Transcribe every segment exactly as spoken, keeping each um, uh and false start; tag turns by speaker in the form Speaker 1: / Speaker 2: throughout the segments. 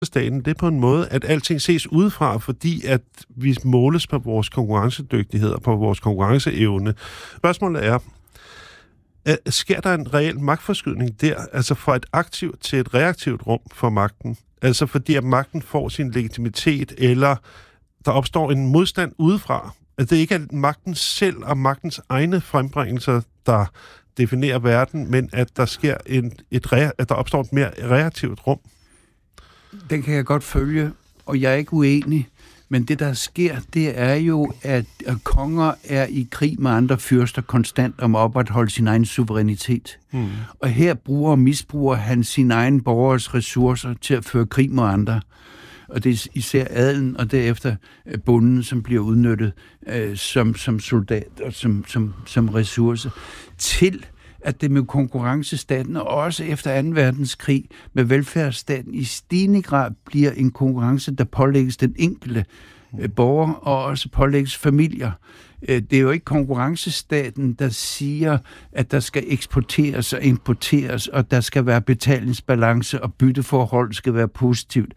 Speaker 1: staten, det er på en måde, at alting ses udefra, fordi at vi måles på vores konkurrencedygtighed og på vores konkurrenceevne. Spørgsmålet er, sker der en reel magtforskydning der, altså fra et aktivt til et reaktivt rum for magten? Altså fordi at magten får sin legitimitet, eller der opstår en modstand udefra. At det ikke er magten selv og magtens egne frembringelser, der definerer verden, men at der sker en, et rea- at der opstår et mere reaktivt rum.
Speaker 2: Den kan jeg godt følge, og jeg er ikke uenig. Men det, der sker, det er jo, at konger er i krig med andre fyrster konstant om at opretholde sin egen suverænitet. Mm. Og her bruger og misbruger han sin egen borgers ressourcer til at føre krig med andre. Og det er især adelen og derefter bonden, som bliver udnyttet øh, som, som soldat og som, som, som ressource til at det med konkurrencestaten, og også efter anden verdenskrig med velfærdsstaten, i stigende grad bliver en konkurrence, der pålægges den enkelte øh, borger, og også pålægges familier. Øh, det er jo ikke konkurrencestaten, der siger, at der skal eksporteres og importeres, og der skal være betalingsbalance, og bytteforhold skal være positivt.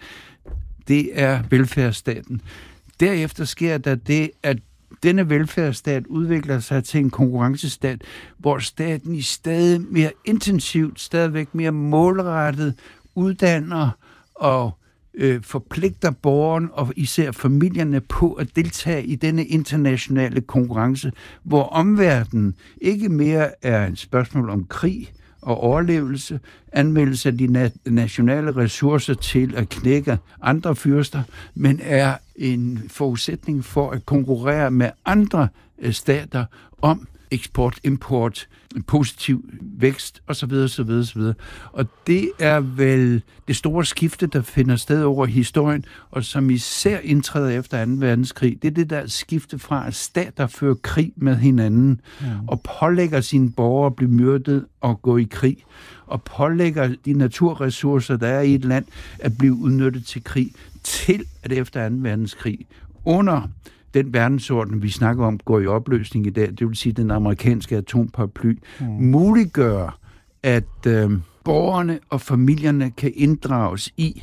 Speaker 2: Det er velfærdsstaten. Derefter sker der det, at denne velfærdsstat udvikler sig til en konkurrencestat, hvor staten i stadig mere intensivt, stadigvæk mere målrettet uddanner og øh, forpligter borgeren og især familierne på at deltage i denne internationale konkurrence, hvor omverdenen ikke mere er et spørgsmål om krig og overlevelse, anmeldelse af de na- nationale ressourcer til at knække andre fyrster, men er en forudsætning for at konkurrere med andre øh, stater om eksport, import, positiv vækst osv. osv. osv. Og det er vel det store skifte, der finder sted over historien, og som især indtræder efter anden verdenskrig. Det er det der skifte fra, at stater fører krig med hinanden, ja. og pålægger sine borgere at blive myrdet og gå i krig, og pålægger de naturressourcer, der er i et land, at blive udnyttet til krig, til at efter anden verdenskrig, under den verdensorden, vi snakker om, går i opløsning i dag, det vil sige den amerikanske atomparaply, mm. muliggør, at øh, borgerne og familierne kan inddrages i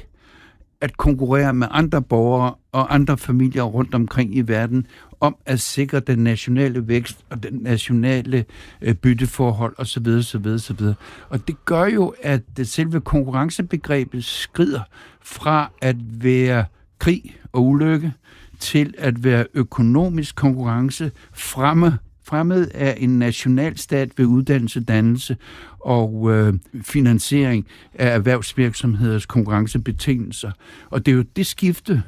Speaker 2: at konkurrere med andre borgere og andre familier rundt omkring i verden om at sikre den nationale vækst og den nationale øh, bytteforhold osv. osv., osv. Og det gør jo, at det selve konkurrencebegrebet skrider fra at være krig og ulykke til at være økonomisk konkurrence fremme, fremmed af en nationalstat ved uddannelse, dannelse og øh, finansiering af erhvervsvirksomheders konkurrencebetingelser. Og det er jo det skifte,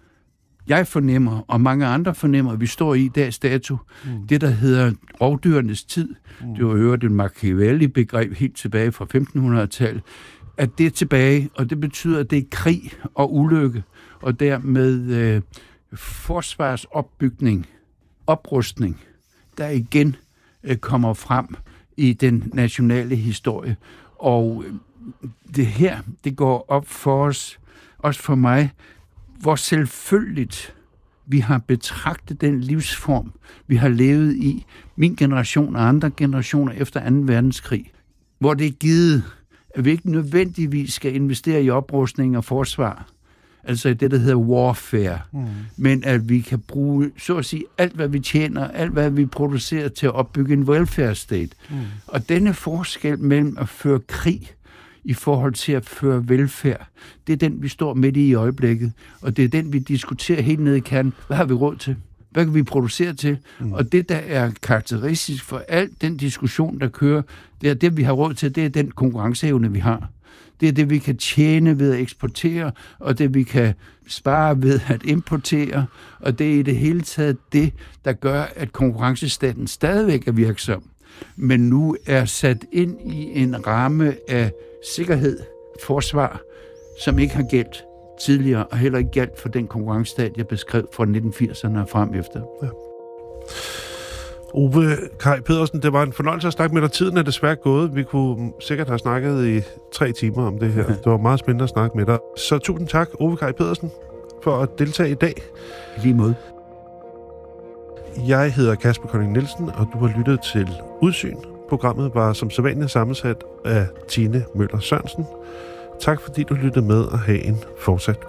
Speaker 2: jeg fornemmer, og mange andre fornemmer, at vi står i dags dato. Mm. Det, der hedder rovdyrenes tid, mm. det var øvrigt et Machiavelli-begreb helt tilbage fra femtenhundredetallet, at det er tilbage, og det betyder, at det er krig og ulykke, og dermed øh, forsvarsopbygning, oprustning, der igen øh, kommer frem i den nationale historie. Og øh, det her, det går op for os, også for mig, hvor selvfølgeligt vi har betragtet den livsform, vi har levet i, min generation og andre generationer efter anden verdenskrig, hvor det er givet, at vi ikke nødvendigvis skal investere i oprustning og forsvar, altså det, der hedder warfare, mm. men at vi kan bruge, så at sige, alt, hvad vi tjener, alt, hvad vi producerer til at opbygge en welfare-state. Mm. Og denne forskel mellem at føre krig i forhold til at føre velfærd, det er den, vi står midt i i øjeblikket, og det er den, vi diskuterer helt ned i kernen. Hvad har vi råd til? Hvad kan vi producere til? Mm. Og det, der er karakteristisk for al den diskussion, der kører, det er det, vi har råd til, det er den konkurrenceevne, vi har. Det er det, vi kan tjene ved at eksportere, og det, vi kan spare ved at importere, og det er i det hele taget det, der gør, at konkurrencestaten stadigvæk er virksom, men nu er sat ind i en ramme af sikkerhed, forsvar, som ikke har gældt tidligere, og heller ikke gældt for den konkurrencestat, jeg beskrev fra nitten firserne og frem efter. Ja.
Speaker 1: Ove Kaj Pedersen, det var en fornøjelse at snakke med dig. Tiden er desværre gået. Vi kunne sikkert have snakket i tre timer om det her. Det var meget spændende at snakke med dig. Så tusind tak, Ove Kaj Pedersen, for at deltage i dag.
Speaker 2: Lige måde.
Speaker 1: Jeg hedder Kasper Kolding Nielsen, og du har lyttet til Udsyn. Programmet var som sædvanligt sammensat af Tine Møller Sørensen. Tak fordi du lyttede med, og have en fortsat